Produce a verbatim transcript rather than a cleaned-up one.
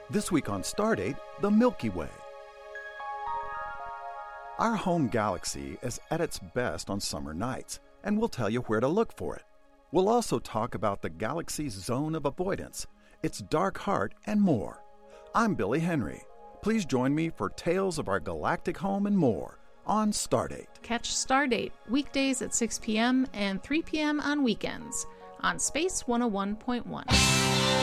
This week on Stardate, the Milky Way. Our home galaxy is at its best on summer nights, and we'll tell you where to look for it. We'll also talk about the galaxy's zone of avoidance, its dark heart, and more. I'm Billy Henry. Please join me for tales of our galactic home and more on Stardate. Catch Stardate weekdays at six p.m. and three p.m. on weekends on Space one oh one point one.